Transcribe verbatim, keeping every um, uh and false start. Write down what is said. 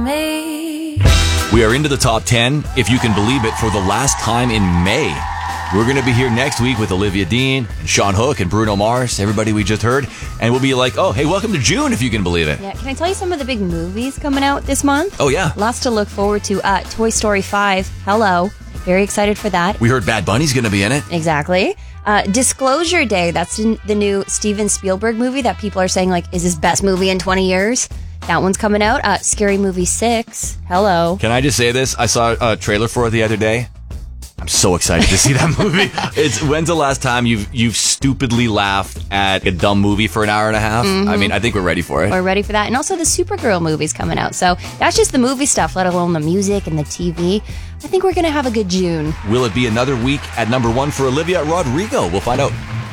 me. We are into the top ten, if you can believe it, for the last time in May. We're going to be here next week with Olivia Dean, and Sean Hook, and Bruno Mars, everybody we just heard. And we'll be like, oh, hey, welcome to June, if you can believe it. Yeah, can I tell you some of the big movies coming out this month? Oh, yeah. Lots to look forward to. Uh, Toy Story five, hello. Very excited for that. We heard Bad Bunny's going to be in it. Exactly. Uh, Disclosure Day, that's in the new Steven Spielberg movie that people are saying, like, is his best movie in twenty years? That one's coming out. Uh, Scary Movie six, hello. Can I just say this? I saw a trailer for it the other day. I'm so excited to see that movie. It's when's the last time you've you've stupidly laughed at a dumb movie for an hour and a half? Mm-hmm. I mean, I think we're ready for it. We're ready for that. And also the Supergirl movie's coming out. So that's just the movie stuff, let alone the music and the T V. I think we're going to have a good June. Will it be another week at number one for Olivia Rodrigo? We'll find out.